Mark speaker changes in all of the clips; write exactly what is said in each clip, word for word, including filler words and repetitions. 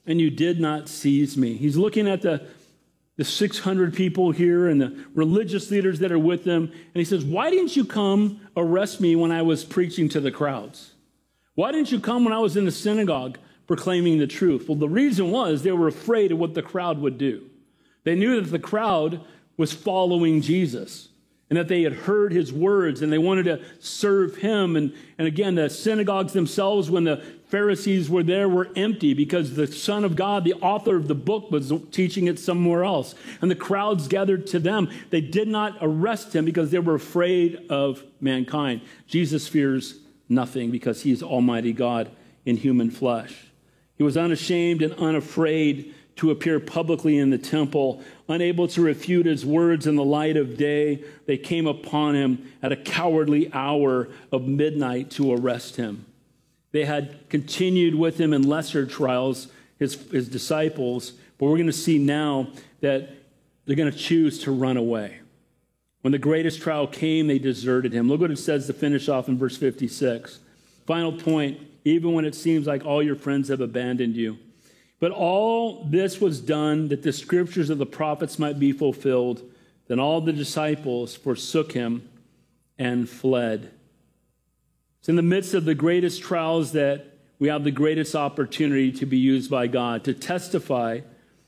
Speaker 1: and you did not seize me. He's looking at the, the six hundred people here and the religious leaders that are with them, and he says, why didn't you come arrest me when I was preaching to the crowds? Why didn't you come when I was in the synagogue proclaiming the truth? Well, the reason was they were afraid of what the crowd would do. They knew that the crowd was following Jesus and that they had heard his words and they wanted to serve him. And, and again, the synagogues themselves, when the Pharisees were there, were empty because the Son of God, the author of the book, was teaching it somewhere else. And the crowds gathered to them. They did not arrest him because they were afraid of mankind. Jesus fears nothing because he's Almighty God in human flesh. He was unashamed and unafraid to appear publicly in the temple, unable to refute his words in the light of day. They came upon him at a cowardly hour of midnight to arrest him. They had continued with him in lesser trials, his, his disciples, but we're going to see now that they're going to choose to run away. When the greatest trial came, they deserted him. Look what it says to finish off in verse fifty-six. Final point, even when it seems like all your friends have abandoned you. But all this was done that the scriptures of the prophets might be fulfilled. Then all the disciples forsook him and fled. It's in the midst of the greatest trials that we have the greatest opportunity to be used by God, to testify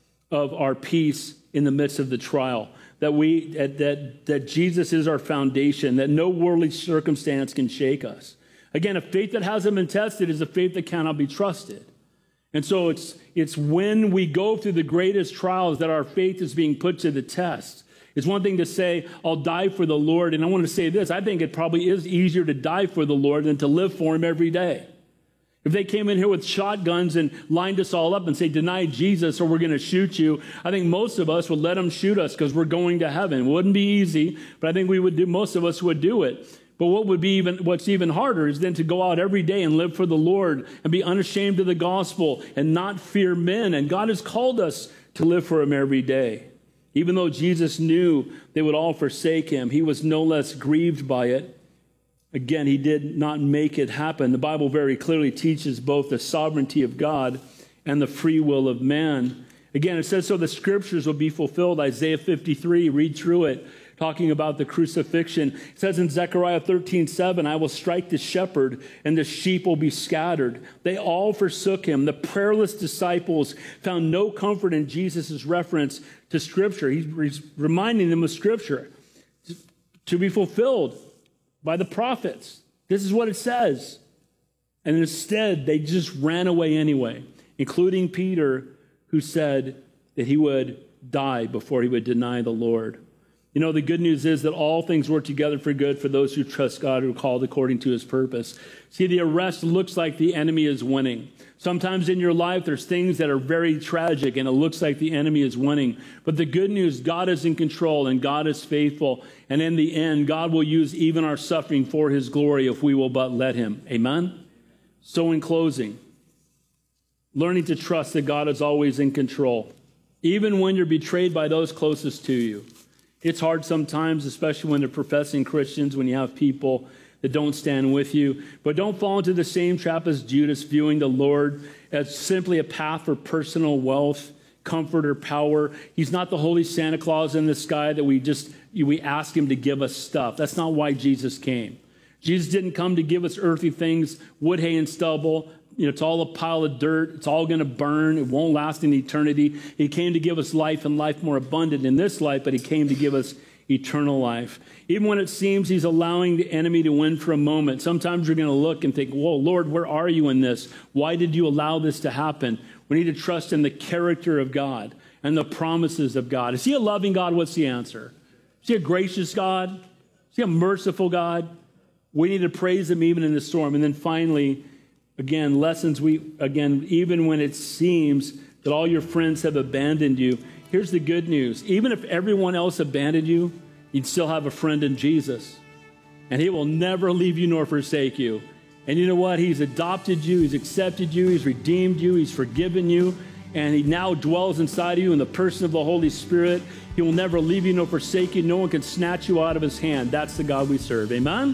Speaker 1: of our peace in the midst of the trial. That we that, that, that Jesus is our foundation, that no worldly circumstance can shake us. Again, a faith that hasn't been tested is a faith that cannot be trusted. And so it's it's when we go through the greatest trials that our faith is being put to the test. It's one thing to say, I'll die for the Lord. And I want to say this, I think it probably is easier to die for the Lord than to live for him every day. If they came in here with shotguns and lined us all up and say, deny Jesus or we're going to shoot you, I think most of us would let them shoot us because we're going to heaven. It wouldn't be easy, but I think we would do, most of us would do it. But what would be even, what's even harder is then to go out every day and live for the Lord and be unashamed of the gospel and not fear men. And God has called us to live for him every day. Even though Jesus knew they would all forsake him, he was no less grieved by it. Again, he did not make it happen. The Bible very clearly teaches both the sovereignty of God and the free will of man. Again, it says so the scriptures will be fulfilled. Isaiah fifty-three, read through it, talking about the crucifixion. It says in Zechariah thirteen seven, I will strike the shepherd and the sheep will be scattered. They all forsook him. The prayerless disciples found no comfort in Jesus' reference to Scripture. He's reminding them of Scripture to be fulfilled by the prophets. This is what it says. And instead, they just ran away anyway, including Peter, who said that he would die before he would deny the Lord. You know, the good news is that all things work together for good for those who trust God, who are called according to his purpose. See, the arrest looks like the enemy is winning. Sometimes in your life, there's things that are very tragic and it looks like the enemy is winning. But the good news, God is in control and God is faithful. And in the end, God will use even our suffering for his glory if we will but let him. Amen? So in closing, learning to trust that God is always in control, even when you're betrayed by those closest to you. It's hard sometimes, especially when they're professing Christians, when you have people that don't stand with you. But don't fall into the same trap as Judas, viewing the Lord as simply a path for personal wealth, comfort, or power. He's not the holy Santa Claus in the sky that we just, we ask him to give us stuff. That's not why Jesus came. Jesus didn't come to give us earthly things, wood, hay, and stubble. You know, it's all a pile of dirt. It's all going to burn. It won't last in eternity. He came to give us life and life more abundant in this life, but he came to give us eternal life. Even when it seems he's allowing the enemy to win for a moment, sometimes you're going to look and think, whoa, Lord, where are you in this? Why did you allow this to happen? We need to trust in the character of God and the promises of God. Is he a loving God? What's the answer? Is he a gracious God? Is he a merciful God? We need to praise him even in the storm. And then finally, again, lessons we, again, even when it seems that all your friends have abandoned you, here's the good news. Even if everyone else abandoned you, you'd still have a friend in Jesus. And he will never leave you nor forsake you. And you know what? He's adopted you. He's accepted you. He's redeemed you. He's forgiven you. And he now dwells inside of you in the person of the Holy Spirit. He will never leave you nor forsake you. No one can snatch you out of his hand. That's the God we serve. Amen?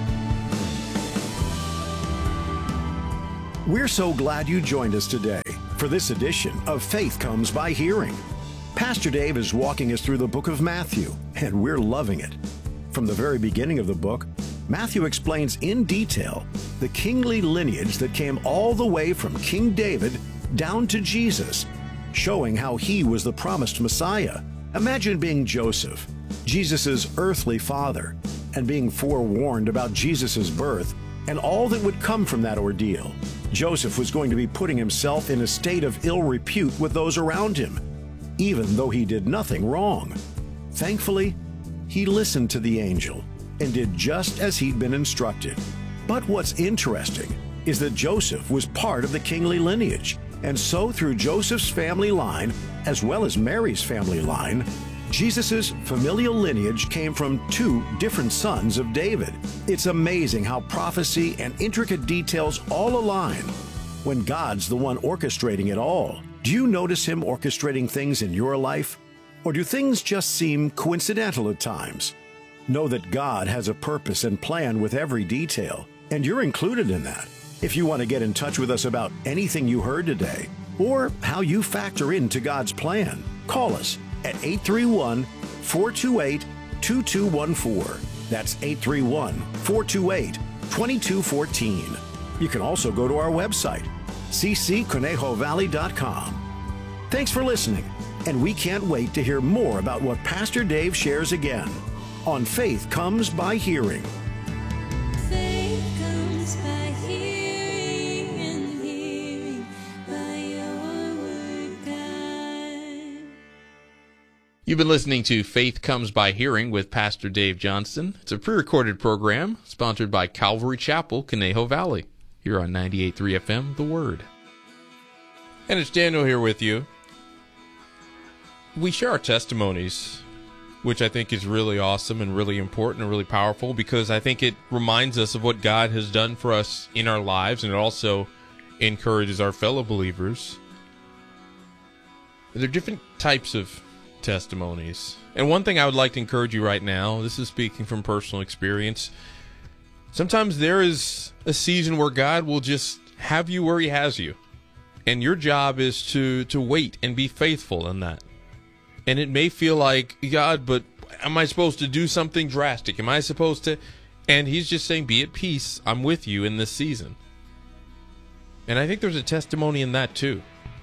Speaker 2: We're so glad you joined us today. for this edition of Faith Comes by Hearing. Pastor Dave is walking us through the book of Matthew, and we're loving it. From the very beginning of the book, Matthew explains in detail the kingly lineage that came all the way from King David down to Jesus, showing how he was the promised Messiah. Imagine being Joseph, Jesus' earthly father, and being forewarned about Jesus' birth and all that would come from that ordeal. Joseph was going to be putting himself in a state of ill repute with those around him, even though he did nothing wrong. Thankfully, he listened to the angel and did just as he'd been instructed. But what's interesting is that Joseph was part of the kingly lineage, and so through Joseph's family line, as well as Mary's family line, Jesus' familial lineage came from two different sons of David. It's amazing how prophecy and intricate details all align when God's the one orchestrating it all. Do you notice Him orchestrating things in your life? Or do things just seem coincidental at times? Know that God has a purpose and plan with every detail, and you're included in that. If you want to get in touch with us about anything you heard today, or how you factor into God's plan, call us at eight three one, four two eight, two two one four. That's eight three one, four two eight, two two one four. You can also go to our website, c c conejo valley dot com. Thanks for listening, and we can't wait to hear more about what Pastor Dave shares again on Faith Comes by Hearing.
Speaker 3: Faith comes by hearing, and hearing by your word, God.
Speaker 4: You've been listening to Faith Comes by Hearing with Pastor Dave Johnston. It's a pre-recorded program sponsored by Calvary Chapel, Conejo Valley, here on ninety-eight point three F M, The Word. And it's Daniel here with you. We share our testimonies, which I think is really awesome and really important and really powerful, because I think it reminds us of what God has done for us in our lives, and it also encourages our fellow believers. There are different types of testimonies. And one thing I would like to encourage you right now, this is speaking from personal experience, sometimes there is a season where God will just have you where He has you. And your job is to, to wait and be faithful in that. And it may feel like, God, but am I supposed to do something drastic? Am I supposed to? And He's just saying, be at peace. I'm with you in this season. And I think there's a testimony in that too.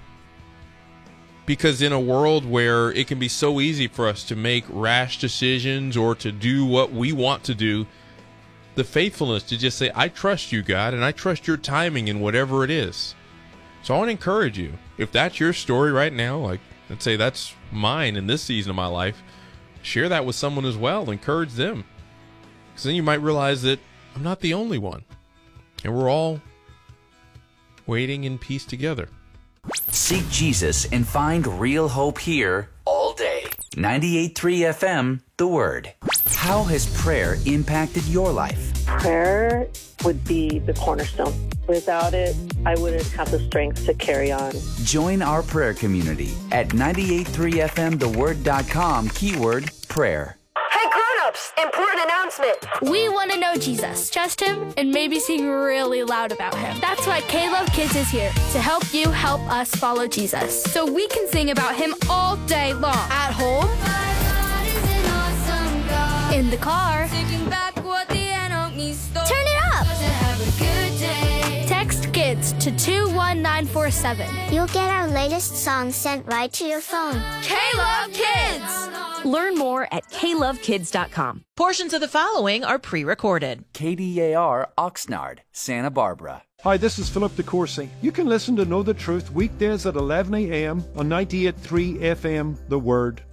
Speaker 4: Because in a world where it can be so easy for us to make rash decisions or to do what we want to do, the faithfulness to just say, I trust you, God, and I trust your timing in whatever it is. So I want to encourage you, if that's your story right now, like, let's say that's mine in this season of my life, share that with someone as well. Encourage them. Because then you might realize that I'm not the only one. And we're all waiting in peace together.
Speaker 5: Seek Jesus and find real hope here all day. ninety-eight point three F M, The Word. How has prayer impacted your life?
Speaker 6: Prayer would be the cornerstone. Without it, I wouldn't have the strength to carry on.
Speaker 5: Join our prayer community at ninety-eight point three F M the word dot com, keyword prayer.
Speaker 7: Hey grown-ups, important announcement.
Speaker 8: We want to know Jesus, trust Him, and maybe sing really loud about Him. That's why K-Love Kids is here to help you help us follow Jesus, so we can sing about Him all day long. At home,
Speaker 3: My God is an awesome God.
Speaker 8: in the car,
Speaker 3: Taking back what the enemy stole.
Speaker 8: turn it up.
Speaker 3: To have a good day.
Speaker 8: Text KIDS to two one nine four seven.
Speaker 9: You'll get our latest song sent right to your phone.
Speaker 8: K-Love Kids.
Speaker 10: Learn more at K love kids dot com. Portions of the following are pre-recorded.
Speaker 5: K D A R Oxnard, Santa Barbara.
Speaker 11: Hi, this is Philip DeCourcy. You can listen to Know the Truth weekdays at eleven a.m. on ninety-eight point three F M, The Word.